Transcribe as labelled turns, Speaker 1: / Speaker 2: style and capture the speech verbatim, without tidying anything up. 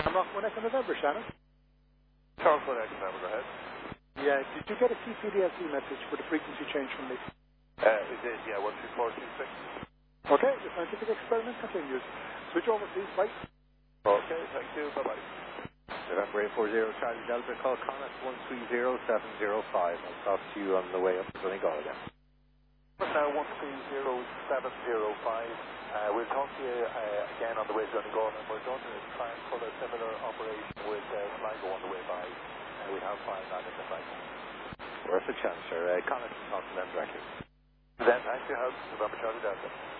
Speaker 1: I'm Rock one Echo November, Shannon.
Speaker 2: Charles one Echo November, go ahead.
Speaker 1: Yeah, did you get a C P D L C message for the frequency change from me?
Speaker 2: Uh, we did, yeah, one two four two six.
Speaker 1: Okay, the scientific experiment continues. Switch over, please. Bye.
Speaker 2: Okay, thank you. Bye-bye.
Speaker 3: November eight four zero, Charlie Delta, call Connacht one three zero seven zero five. I'll talk to you on the way up to Donegal again.
Speaker 2: Now one three zero seven zero five. Uh, we'll talk to you uh, again on the way to Donegal, and we're going to try and put a similar operation with uh, Sligo on the way by. Uh, we have five that in the Sligo.
Speaker 3: Worth a chance, sir. Uh, Connacht can talk to them directly.
Speaker 2: Then, thanks for your help. November Charlie Delta.